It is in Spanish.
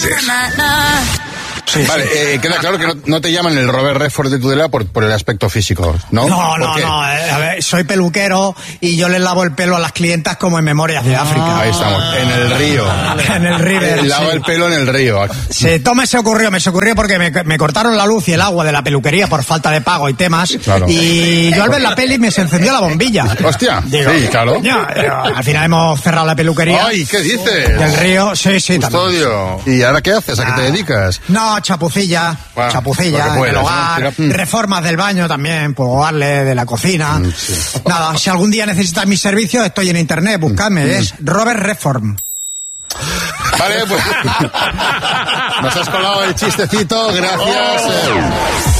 meses. Sí, vale, queda claro que no te llaman el Robert Redford de Tudela por el aspecto físico, ¿no? No. A ver, soy peluquero y yo les lavo el pelo a las clientas como en Memorias de África. Ahí estamos, en el río. En el River. Lava el pelo en el río. Sí, todo me se ocurrió porque me cortaron la luz y el agua de la peluquería por falta de pago y temas. Claro. Y yo al ver la peli me se encendió la bombilla. Hostia, digo, sí, claro. Al final hemos cerrado la peluquería. Ay, ¿qué dices? Del río, sí, Custodio. también. ¿Y ahora qué haces? ¿A qué te dedicas? No, chapucilla en el hogar, ¿no? Reformas del baño también, puedo darle de la cocina. Sí. Nada, si algún día necesitas mis servicios, estoy en internet, buscadme, es Robert Reform. Vale, pues nos has colado el chistecito, gracias.